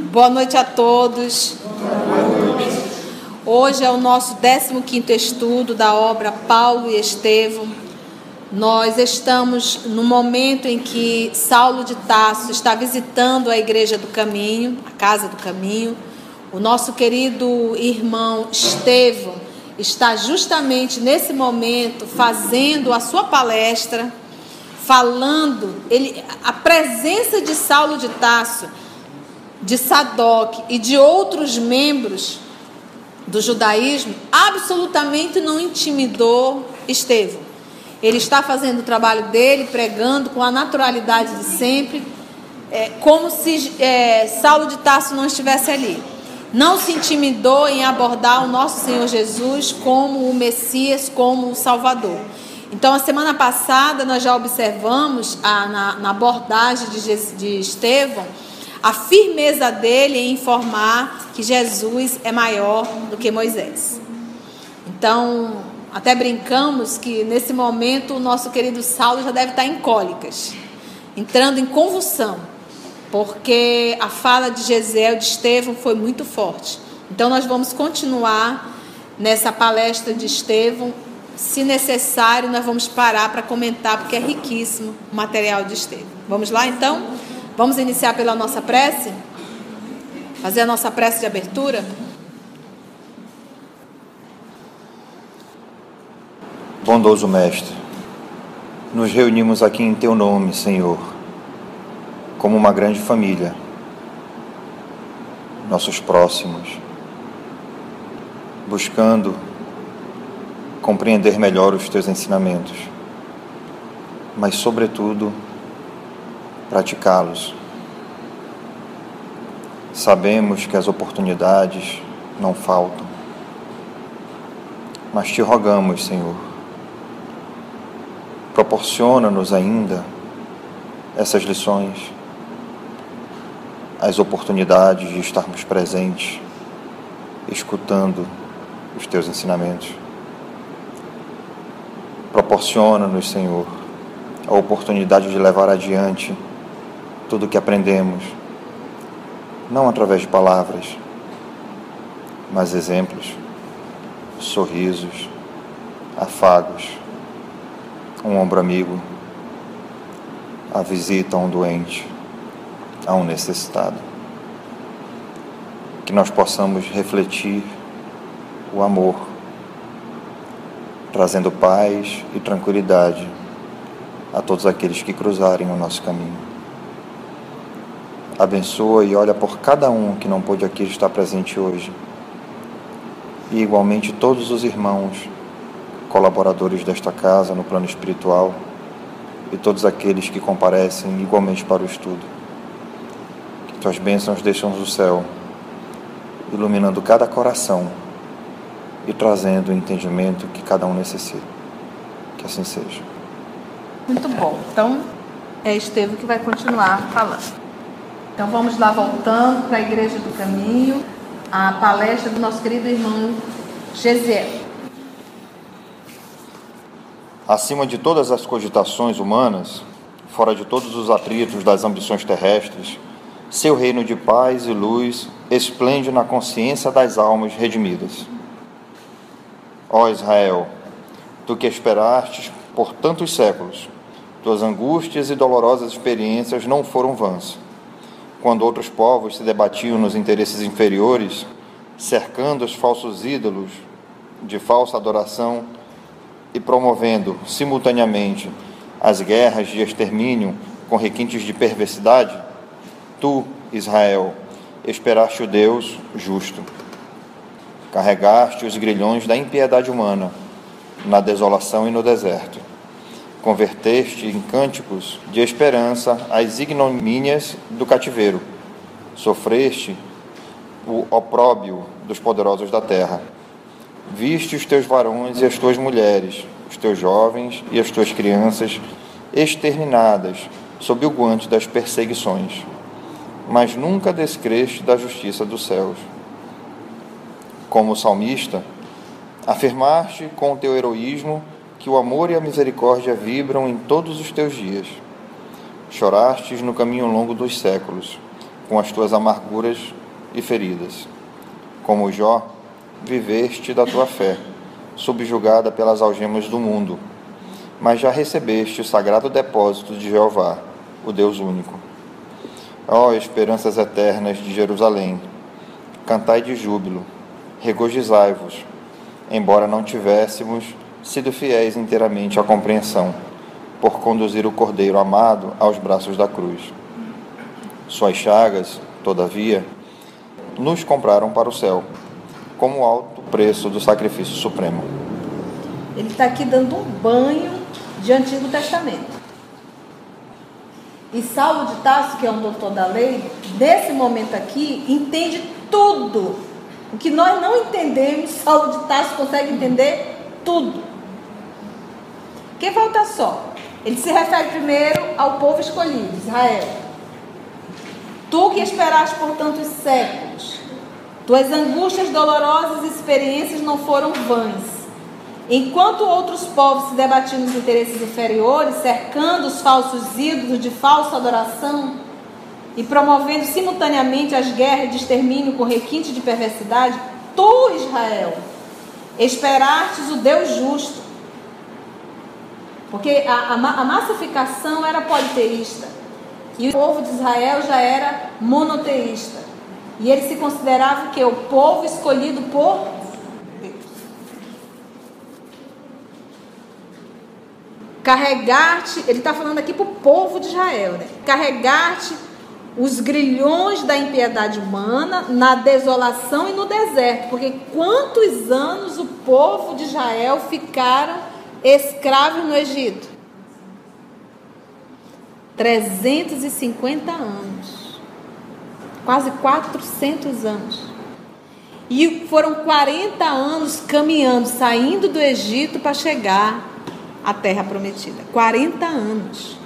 Boa noite a todos. Hoje é o nosso 15º estudo da obra Paulo e Estevão. Nós estamos no momento em que Saulo de Tarso está visitando a Igreja do Caminho, a Casa do Caminho. O nosso querido irmão Estevão está justamente nesse momento fazendo a sua palestra, falando, a presença de Saulo de Tarso, de Sadoc e de outros membros do judaísmo absolutamente não intimidou Estevão. Ele está fazendo o trabalho dele, pregando com a naturalidade de sempre, como se Saulo de Tarso não estivesse ali. Não se intimidou em abordar o nosso Senhor Jesus como o Messias, como o Salvador. Então, a semana passada, nós já observamos na abordagem de Estevão, a firmeza dele em informar que Jesus é maior do que Moisés. Então, até brincamos que nesse momento o nosso querido Saulo já deve estar em cólicas, entrando em convulsão, porque a fala de Gesiel, de Estevão, foi muito forte. Então, nós vamos continuar nessa palestra de Estevão. Se necessário, nós vamos parar para comentar, porque é riquíssimo o material de Estevão. Vamos lá, então? Vamos iniciar pela nossa prece? Fazer a nossa prece de abertura? Bondoso Mestre, nos reunimos aqui em Teu nome, Senhor, como uma grande família, nossos próximos, buscando compreender melhor os Teus ensinamentos, mas, sobretudo, praticá-los. Sabemos que as oportunidades não faltam, mas Te rogamos, Senhor, proporciona-nos ainda essas lições, as oportunidades de estarmos presentes, escutando os Teus ensinamentos. Proporciona-nos, Senhor, a oportunidade de levar adiante tudo o que aprendemos, não através de palavras, mas exemplos, sorrisos, afagos, um ombro amigo, a visita a um doente, a um necessitado. Que nós possamos refletir o amor, trazendo paz e tranquilidade a todos aqueles que cruzarem o nosso caminho. Abençoa e olha por cada um que não pôde aqui estar presente hoje. E igualmente todos os irmãos, colaboradores desta casa no plano espiritual, e todos aqueles que comparecem igualmente para o estudo. Que Tuas bênçãos deixam do céu, iluminando cada coração e trazendo o entendimento que cada um necessita. Que assim seja. Muito bom. Então, é Estevão que vai continuar falando. Então, vamos lá, voltando para a Igreja do Caminho, a palestra do nosso querido irmão Gesiel. Acima de todas as cogitações humanas, fora de todos os atritos das ambições terrestres, seu reino de paz e luz esplende na consciência das almas redimidas. Ó Israel, tu que esperastes por tantos séculos, tuas angústias e dolorosas experiências não foram vãs. Quando outros povos se debatiam nos interesses inferiores, cercando os falsos ídolos de falsa adoração e promovendo simultaneamente as guerras de extermínio com requintes de perversidade, tu, Israel, esperaste o Deus justo. Carregaste os grilhões da impiedade humana na desolação e no deserto. Converteste em cânticos de esperança as ignomínias do cativeiro. Sofreste o opróbio dos poderosos da terra. Viste os teus varões e as tuas mulheres, os teus jovens e as tuas crianças exterminadas sob o guante das perseguições, mas nunca descreste da justiça dos céus. Como salmista, afirmaste com o teu heroísmo que o amor e a misericórdia vibram em todos os teus dias. Chorastes no caminho longo dos séculos, com as tuas amarguras e feridas. Como Jó, viveste da tua fé, subjugada pelas algemas do mundo, mas já recebeste o sagrado depósito de Jeová, o Deus único. Ó esperanças eternas de Jerusalém, cantai de júbilo, regozijai-vos, embora não tivéssemos sido fiéis inteiramente à compreensão, por conduzir o Cordeiro amado aos braços da cruz. Suas chagas, todavia, nos compraram para o céu, como alto preço do sacrifício supremo. Ele está aqui dando um banho de Antigo Testamento. E Saulo de Tarso, que é um doutor da lei, nesse momento aqui, entende tudo. O que nós não entendemos, Saulo de Tarso consegue entender tudo. Que falta só? Ele se refere primeiro ao povo escolhido, Israel. Tu que esperaste por tantos séculos, tuas angústias dolorosas e experiências não foram vãs. Enquanto outros povos se debatiam nos interesses inferiores, cercando os falsos ídolos de falsa adoração e promovendo simultaneamente as guerras de extermínio com requinte de perversidade, tu, Israel, esperastes o Deus justo. Porque a massificação era politeísta e o povo de Israel já era monoteísta. E ele se considerava que o povo escolhido por Deus. Carregar-te, ele está falando aqui para o povo de Israel, né? Carregar-te os grilhões da impiedade humana na desolação e no deserto. Porque quantos anos o povo de Israel ficaram escravos no Egito? 350 anos. Quase 400 anos. E foram 40 anos caminhando, saindo do Egito para chegar à terra prometida. 40 anos.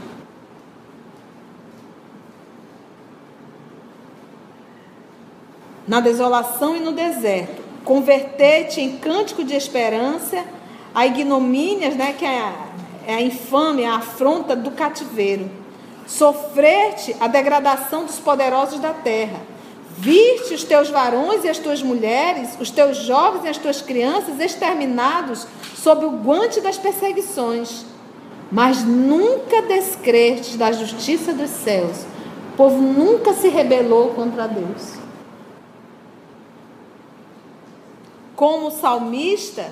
Na desolação e no deserto. Converter-te em cântico de esperança a ignomínias, né, que é a infâmia, a afronta do cativeiro. Sofrer-te a degradação dos poderosos da terra. Viste os teus varões e as tuas mulheres, os teus jovens e as tuas crianças exterminados sob o guante das perseguições. Mas nunca descrestes da justiça dos céus. O povo nunca se rebelou contra Deus. Como o salmista,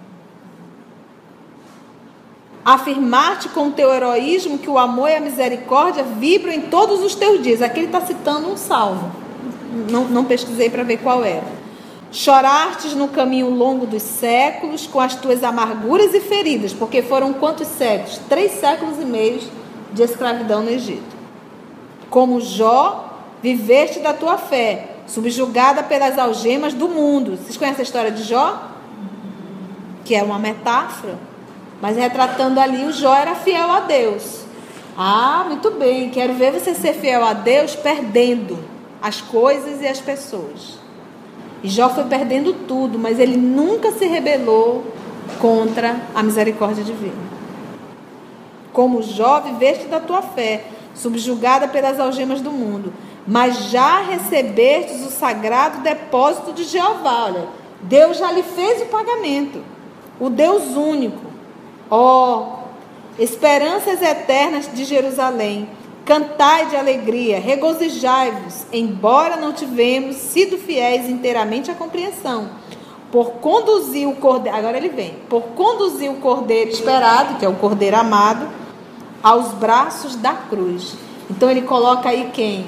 afirmar-te com o teu heroísmo que o amor e a misericórdia vibram em todos os teus dias. Aqui ele está citando um salmo. Não pesquisei para ver qual era. Chorar-te no caminho longo dos séculos com as tuas amarguras e feridas. Porque foram quantos séculos? 3 séculos e meio de escravidão no Egito. Como Jó, viveste da tua fé, subjugada pelas algemas do mundo. Vocês conhecem a história de Jó? Que é uma metáfora. Mas retratando ali, o Jó era fiel a Deus. Ah, muito bem, quero ver você ser fiel a Deus perdendo as coisas e as pessoas. E Jó foi perdendo tudo, mas ele nunca se rebelou contra a misericórdia divina. Como Jó, viveste da tua fé, subjugada pelas algemas do mundo, mas já recebestes o sagrado depósito de Jeová. Olha, Deus já lhe fez o pagamento, o Deus único. Ó, esperanças eternas de Jerusalém, cantai de alegria, regozijai-vos, embora não tivemos sido fiéis inteiramente à compreensão, por conduzir o cordeiro, agora ele vem, por conduzir o cordeiro esperado, que é o cordeiro amado, aos braços da cruz. Então ele coloca aí quem?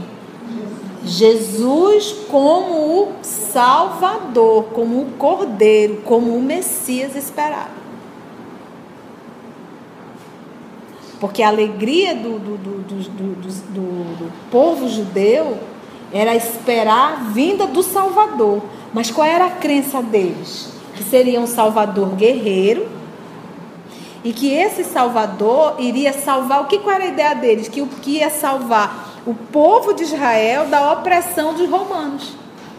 Jesus como o Salvador, como o cordeiro, como o Messias esperado. Porque a alegria do povo judeu era esperar a vinda do Salvador. Mas qual era a crença deles? Que seria um Salvador guerreiro e que esse Salvador iria salvar... Qual era a ideia deles? Que ia salvar o povo de Israel da opressão dos romanos.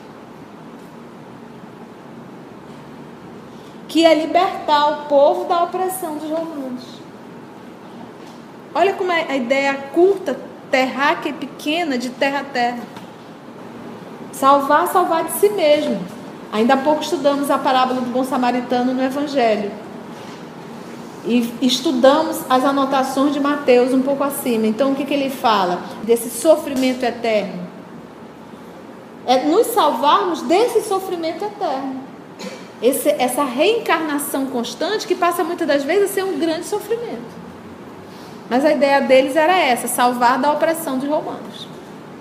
Que ia libertar o povo da opressão dos romanos. Olha como é a ideia curta, terráquea e pequena de terra a terra. Salvar de si mesmo. Ainda há pouco estudamos a parábola do bom samaritano no Evangelho. E estudamos as anotações de Mateus um pouco acima. Então, o que ele fala? Desse sofrimento eterno. É nos salvarmos desse sofrimento eterno. Essa reencarnação constante que passa muitas das vezes a ser um grande sofrimento. Mas a ideia deles era essa, salvar da opressão dos romanos.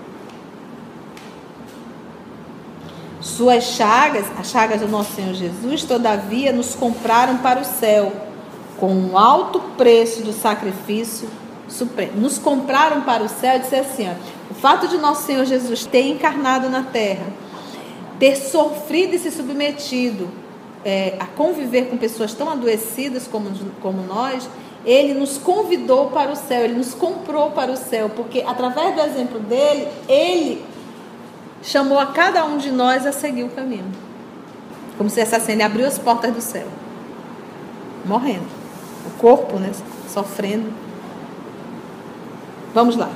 Suas chagas, as chagas do nosso Senhor Jesus, todavia, nos compraram para o céu, com um alto preço do sacrifício supremo. Nos compraram para o céu e disse assim, o fato de nosso Senhor Jesus ter encarnado na terra, ter sofrido e se submetido a conviver com pessoas tão adoecidas como nós, ele nos convidou para o céu, ele nos comprou para o céu, porque através do exemplo dele, ele chamou a cada um de nós a seguir o caminho. Como se essa cena abriu as portas do céu. Morrendo. O corpo, né? Sofrendo. Vamos lá.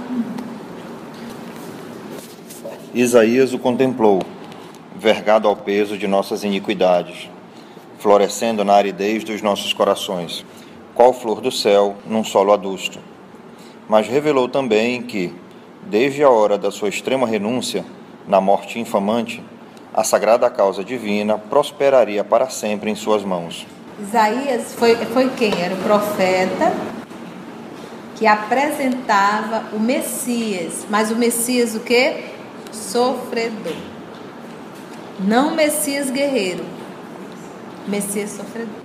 Isaías o contemplou, vergado ao peso de nossas iniquidades, florescendo na aridez dos nossos corações, qual flor do céu num solo adusto. Mas revelou também que, desde a hora da sua extrema renúncia, na morte infamante, a sagrada causa divina prosperaria para sempre em suas mãos. Isaías foi quem? Era o profeta que apresentava o Messias. Mas o Messias o quê? Sofredor. Não Messias guerreiro. Messias sofredor.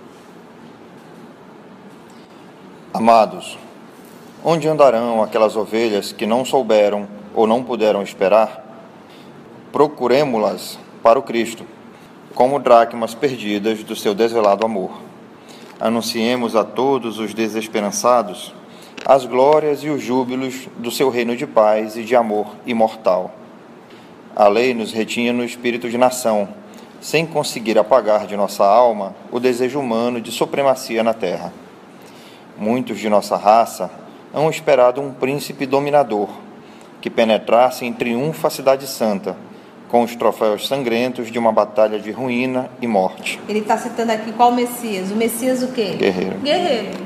Amados, onde andarão aquelas ovelhas que não souberam ou não puderam esperar? Procuremo-las para o Cristo, como dracmas perdidas do seu desvelado amor. Anunciemos a todos os desesperançados as glórias e os júbilos do seu reino de paz e de amor imortal. A lei nos retinha no espírito de nação, sem conseguir apagar de nossa alma o desejo humano de supremacia na terra. Muitos de nossa raça hão esperado um príncipe dominador, que penetrasse em triunfo a cidade santa, com os troféus sangrentos de uma batalha de ruína e morte. Ele está citando aqui qual Messias? O Messias o quê? Guerreiro. Guerreiro.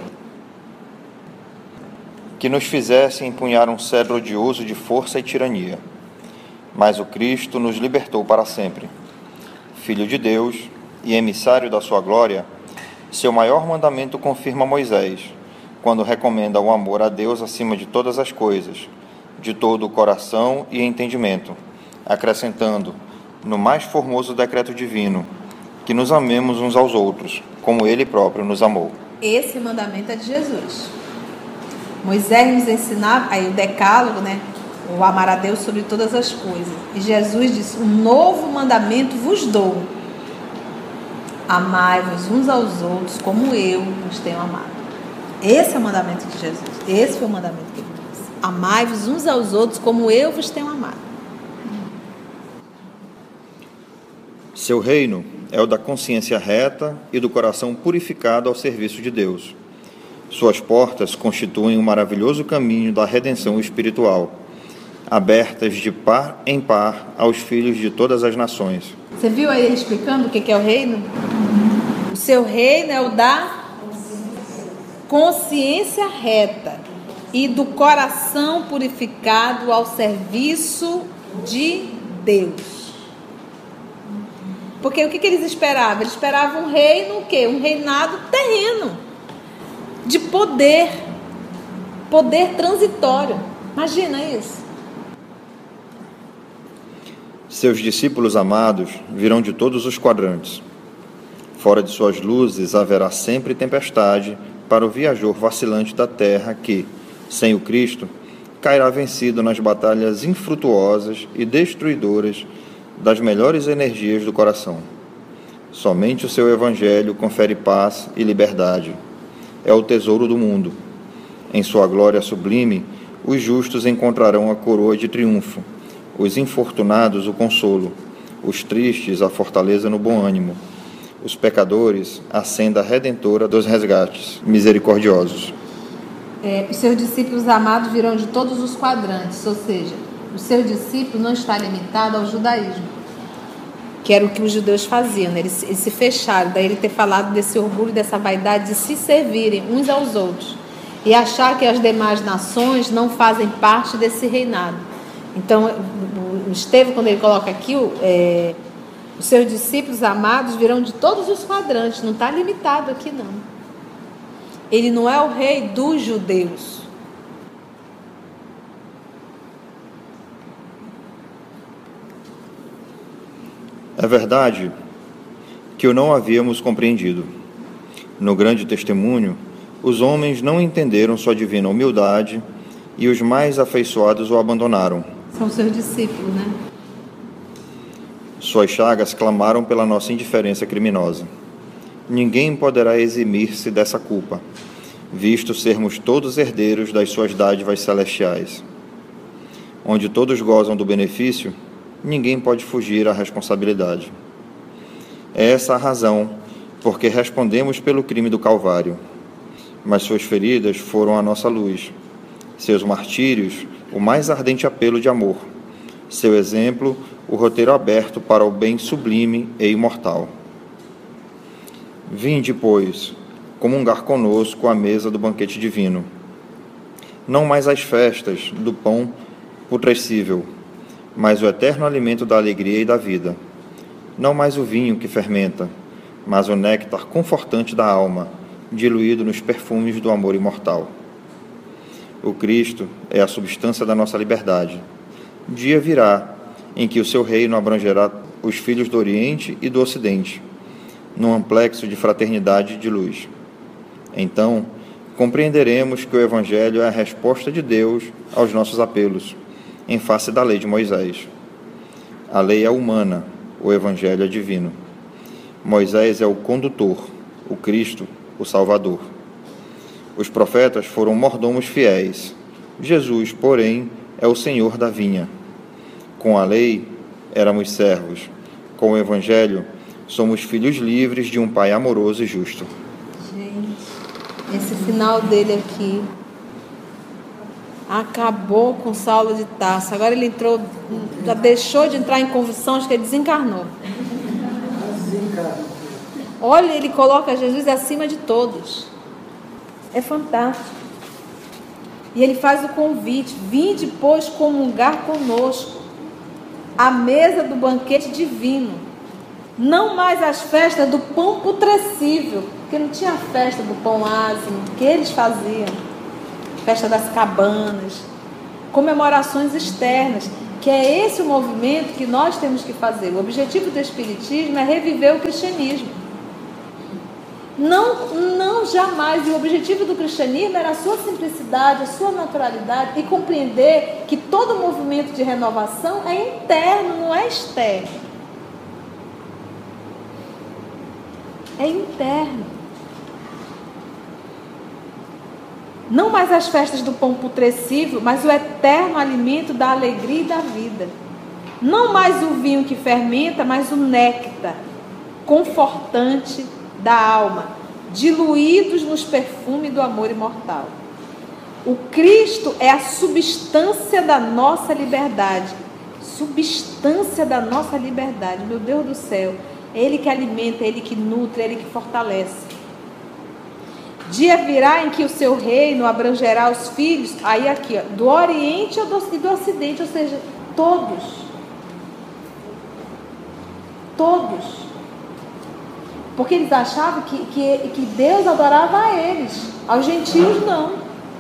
Que nos fizesse empunhar um cetro odioso de força e tirania. Mas o Cristo nos libertou para sempre. Filho de Deus e emissário da sua glória, seu maior mandamento confirma Moisés, quando recomenda o amor a Deus acima de todas as coisas, de todo o coração e entendimento, acrescentando, no mais formoso decreto divino, que nos amemos uns aos outros, como Ele próprio nos amou. Esse mandamento é de Jesus. Moisés nos ensinava, aí o decálogo, né? O amar a Deus sobre todas as coisas. E Jesus disse, um novo mandamento vos dou. Amai-vos uns aos outros como eu vos tenho amado. Esse é o mandamento de Jesus. Esse foi o mandamento que ele disse. Amai-vos uns aos outros como eu vos tenho amado. Seu reino é o da consciência reta e do coração purificado ao serviço de Deus. Suas portas constituem um maravilhoso caminho da redenção espiritual, abertas de par em par aos filhos de todas as nações. Você viu aí ele explicando o que é o reino? O seu reino é o da consciência reta e do coração purificado ao serviço de Deus. Porque o que eles esperavam? Eles esperavam um reino, o quê? Um reinado terreno, de poder transitório. Imagina isso. Seus discípulos amados virão de todos os quadrantes. Fora de suas luzes haverá sempre tempestade para o viajor vacilante da terra que, sem o Cristo, cairá vencido nas batalhas infrutuosas e destruidoras das melhores energias do coração. Somente o seu Evangelho confere paz e liberdade. É o tesouro do mundo. Em sua glória sublime, os justos encontrarão a coroa de triunfo, os infortunados o consolo, os tristes a fortaleza no bom ânimo, os pecadores a senda redentora dos resgates misericordiosos. Os seus discípulos amados virão de todos os quadrantes, ou seja, o seu discípulo não está limitado ao judaísmo. que era o que os judeus faziam, né? Eles se fecharam, daí ele ter falado desse orgulho, dessa vaidade de se servirem uns aos outros e achar que as demais nações não fazem parte desse reinado. Então, o Estevão, quando ele coloca aqui, os seus discípulos amados virão de todos os quadrantes, não está limitado aqui não. Ele não é o rei dos judeus. É verdade que o não havíamos compreendido. No grande testemunho, os homens não entenderam sua divina humildade e os mais afeiçoados o abandonaram. São seus discípulos, né? Suas chagas clamaram pela nossa indiferença criminosa. Ninguém poderá eximir-se dessa culpa, visto sermos todos herdeiros das suas dádivas celestiais. Onde todos gozam do benefício, ninguém pode fugir à responsabilidade. É essa a razão porque respondemos pelo crime do Calvário, mas suas feridas foram a nossa luz, seus martírios, o mais ardente apelo de amor, seu exemplo, o roteiro aberto para o bem sublime e imortal. Vinde, pois, comungar conosco à mesa do banquete divino. Não mais as festas do pão putrescível, mas o eterno alimento da alegria e da vida. Não mais o vinho que fermenta, mas o néctar confortante da alma, diluído nos perfumes do amor imortal. O Cristo é a substância da nossa liberdade. Dia virá em que o seu reino abrangerá os filhos do Oriente e do Ocidente, num amplexo de fraternidade e de luz. Então, compreenderemos que o Evangelho é a resposta de Deus aos nossos apelos, em face da lei de Moisés. A lei é humana, o Evangelho é divino. Moisés é o condutor, o Cristo, o Salvador. Os profetas foram mordomos fiéis. Jesus, porém, é o Senhor da vinha. Com a lei, éramos servos. Com o Evangelho, somos filhos livres de um Pai amoroso e justo. Gente, esse final dele aqui acabou com Saulo de Tarso. Agora ele entrou, já deixou de entrar em convulsão, acho que ele desencarnou. Olha, ele coloca Jesus acima de todos. É fantástico. E ele faz o convite: vinde, pois, comungar conosco à mesa do banquete divino. Não mais as festas do pão putrescível, porque não tinha festa do pão ázimo, que eles faziam. Festa das cabanas, comemorações externas, que é esse o movimento que nós temos que fazer. O objetivo do Espiritismo é reviver o cristianismo. Não jamais. E o objetivo do cristianismo era a sua simplicidade, a sua naturalidade e compreender que todo movimento de renovação é interno, não é externo. É interno. Não mais as festas do pão putrescível, mas o eterno alimento da alegria e da vida. Não mais o vinho que fermenta, mas o néctar confortante da alma, diluídos nos perfumes do amor imortal. O Cristo é a substância da nossa liberdade. Substância da nossa liberdade. Meu Deus do céu. É Ele que alimenta, é Ele que nutre, é Ele que fortalece. Dia virá em que o seu reino abrangerá os filhos, aí aqui, ó, do Oriente e do Ocidente, ou seja, todos. Todos. Porque eles achavam que Deus adorava a eles. Aos gentios não.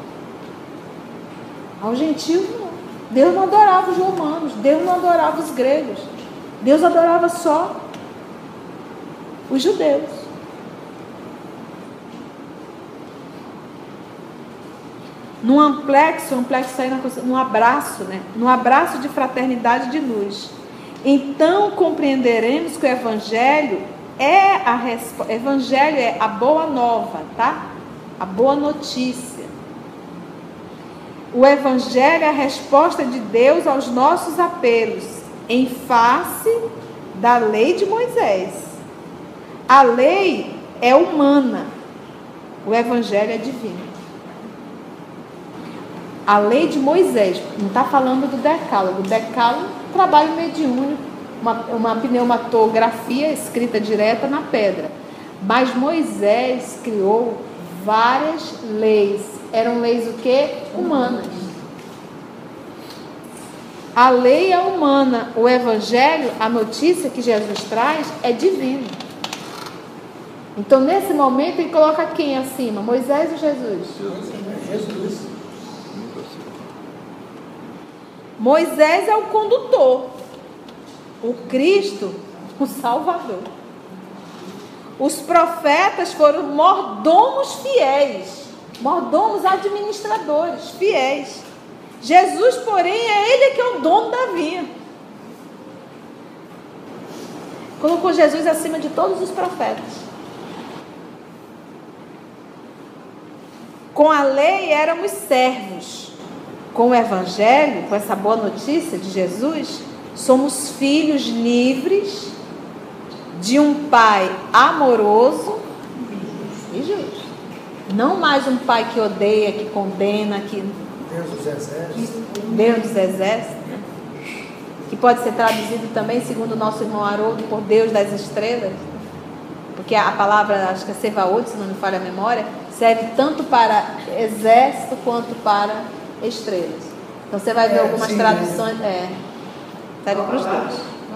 Aos gentios não. Deus não adorava os romanos, Deus não adorava os gregos. Deus adorava só os judeus. Num amplexo aí num abraço, né? Num abraço de fraternidade e de luz. Então compreenderemos que o Evangelho é a resposta. Evangelho é a boa nova, tá? A boa notícia. O Evangelho é a resposta de Deus aos nossos apelos, em face da lei de Moisés. A lei é humana, o Evangelho é divino. A lei de Moisés, não está falando do decálogo. O decálogo, trabalho mediúnico, uma pneumatografia escrita direta na pedra. Mas Moisés criou várias leis. Eram leis o quê? Humanas. A lei é humana. O evangelho, a notícia que Jesus traz, é divina. Então, nesse momento, ele coloca quem acima? Moisés ou Jesus? Jesus. Moisés é o condutor. O Cristo, o Salvador. Os profetas foram mordomos fiéis. Mordomos administradores fiéis. Jesus, porém, é ele que é o dono da vinha. Colocou Jesus acima de todos os profetas. Com a lei éramos servos. Com o evangelho, com essa boa notícia de Jesus, somos filhos livres de um pai amoroso e justo. Não mais um pai que odeia, que condena, que Deus dos exércitos, né? Que pode ser traduzido também, segundo o nosso irmão Haroldo, por Deus das estrelas, porque a palavra, acho que é Sevaot, se não me falha a memória, serve tanto para exército quanto para estrelas. Então você vai ver algumas traduções, serve para os dois.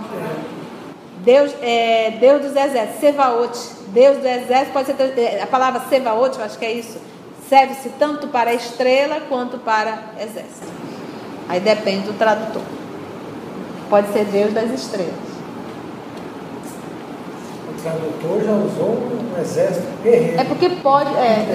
Deus dos exércitos, Sevaot, Deus do exército, pode ser a palavra Sevaot, eu acho que é isso, serve-se tanto para estrela quanto para exército. Aí depende do tradutor. Pode ser Deus das estrelas. O tradutor já usou um exército guerreiro. É porque pode.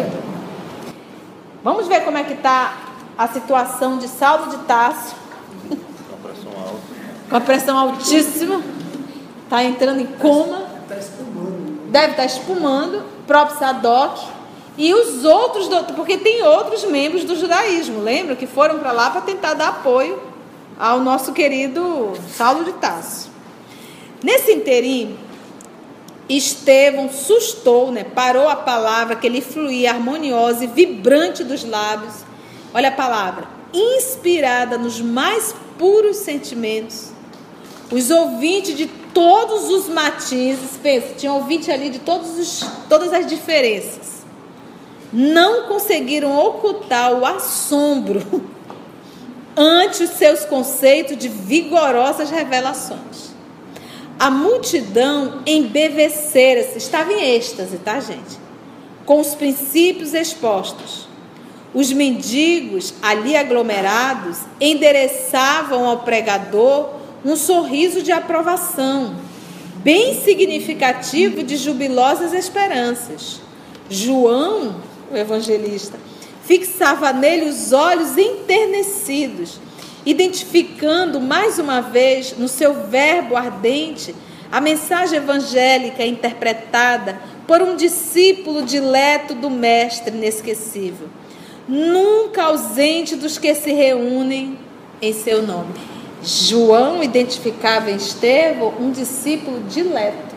Vamos ver como é que está a situação de Saulo de Tarso. Com a pressão alta. Com a pressão altíssima. Está entrando em coma. Está espumando. Deve estar espumando. O próprio Sadoc. E os outros, porque tem outros membros do judaísmo, lembra? Que foram para lá para tentar dar apoio ao nosso querido Saulo de Tarso. Nesse interim, Estevão sustou, parou a palavra que lhe fluía harmoniosa e vibrante dos lábios. Olha a palavra, inspirada nos mais puros sentimentos. Os ouvintes de todos os matizes, pensa, tinha ouvinte ali de todas as diferenças. Não conseguiram ocultar o assombro ante os seus conceitos de vigorosas revelações. A multidão embevecera-se, estava em êxtase, tá, gente? Com os princípios expostos. Os mendigos, ali aglomerados, endereçavam ao pregador um sorriso de aprovação, bem significativo de jubilosas esperanças. João, o evangelista, fixava nele os olhos enternecidos, identificando mais uma vez no seu verbo ardente a mensagem evangélica interpretada por um discípulo dileto do mestre inesquecível, nunca ausente dos que se reúnem em seu nome. João identificava em Estevão um discípulo dileto.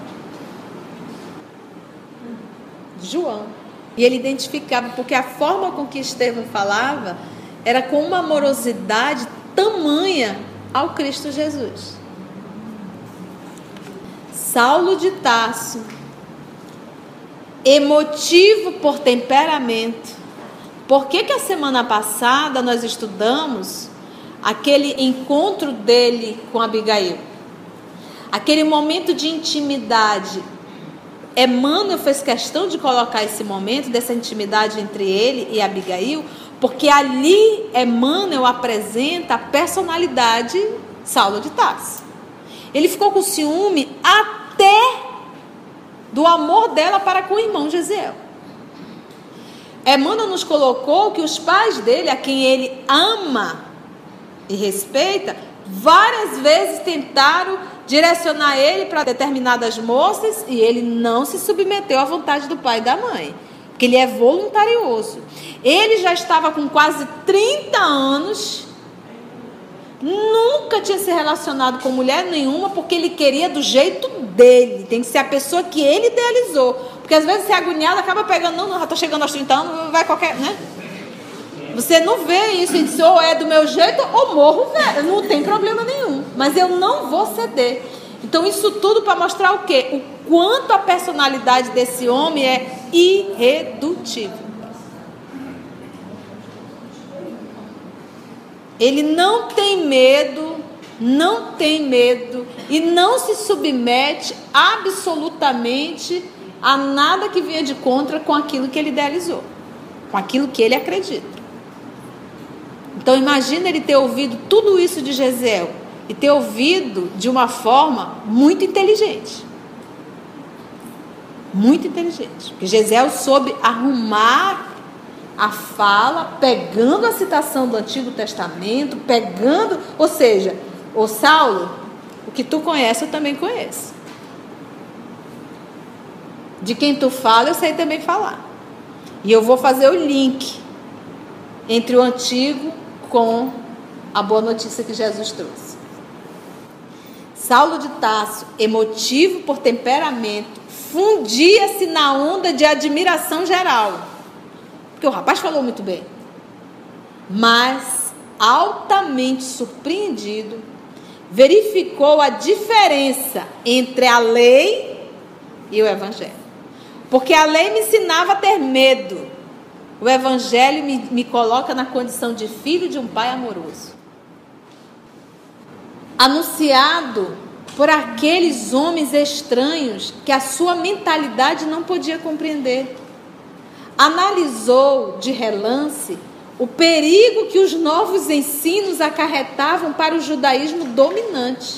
João. E ele identificava, porque a forma com que Estevão falava era com uma amorosidade tamanha ao Cristo Jesus. Saulo de Tarso, emotivo por temperamento. Por que a semana passada nós estudamos aquele encontro dele com Abigail? Aquele momento de intimidade. Emmanuel fez questão de colocar esse momento dessa intimidade entre ele e Abigail, porque ali Emmanuel apresenta a personalidade Saulo de Tarso. Ele ficou com ciúme até do amor dela para com o irmão Gesiel. Emmanuel nos colocou que os pais dele, a quem ele ama e respeita, várias vezes tentaram direcionar ele para determinadas moças e ele não se submeteu à vontade do pai e da mãe, porque ele é voluntarioso. Ele já estava com quase 30 anos, nunca tinha se relacionado com mulher nenhuma, porque ele queria do jeito dele, tem que ser a pessoa que ele idealizou, porque às vezes você é agoniado, acaba pegando, não, já estou chegando aos 30 anos, vai qualquer, né? Você não vê isso, ele diz, ou é do meu jeito ou morro, velho, não tem problema nenhum, mas eu não vou ceder. Então isso tudo para mostrar o quê? O quanto a personalidade desse homem é irredutível. Ele não tem medo e não se submete absolutamente a nada que venha de contra com aquilo que ele idealizou, com aquilo que ele acredita. Então imagina ele ter ouvido tudo isso de Jezeel e ter ouvido de uma forma muito inteligente. Muito inteligente. Porque Jezeel soube arrumar a fala, pegando a citação do Antigo Testamento, ou seja, ô Saulo, o que tu conhece eu também conheço. De quem tu fala eu sei também falar. E eu vou fazer o link entre o Antigo com a boa notícia que Jesus trouxe. Saulo de Tarso, emotivo por temperamento, fundia-se na onda de admiração geral. Porque o rapaz falou muito bem. Mas, altamente surpreendido, verificou a diferença entre a lei e o evangelho. Porque a lei me ensinava a ter medo. O evangelho me coloca na condição de filho de um pai amoroso. Anunciado por aqueles homens estranhos que a sua mentalidade não podia compreender. Analisou de relance o perigo que os novos ensinos acarretavam para o judaísmo dominante.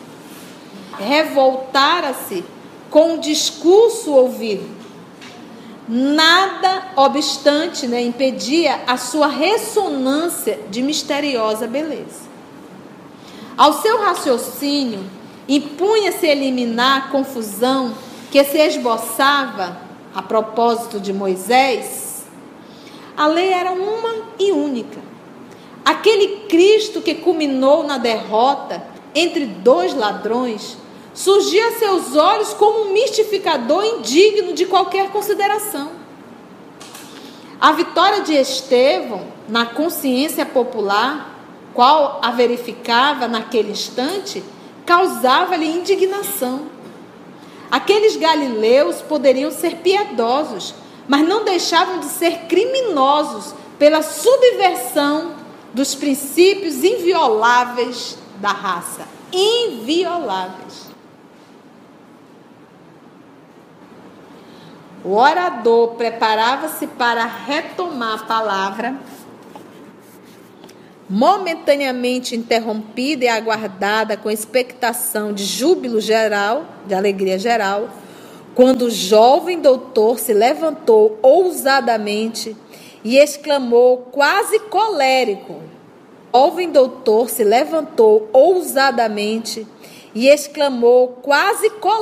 Revoltara-se com o discurso ouvido. Nada obstante, impedia a sua ressonância de misteriosa beleza. Ao seu raciocínio, impunha-se eliminar a confusão que se esboçava a propósito de Moisés. A lei era uma e única. Aquele Cristo que culminou na derrota entre dois ladrões surgia a seus olhos como um mistificador indigno de qualquer consideração. A vitória de Estevão na consciência popular, qual a verificava naquele instante, causava-lhe indignação. Aqueles galileus poderiam ser piedosos, mas não deixavam de ser criminosos pela subversão dos princípios invioláveis da raça. Invioláveis. O orador preparava-se para retomar a palavra, momentaneamente interrompida e aguardada com expectação de júbilo geral, de alegria geral, quando o jovem doutor se levantou ousadamente e exclamou quase colérico. O jovem doutor se levantou ousadamente e exclamou quase colérico.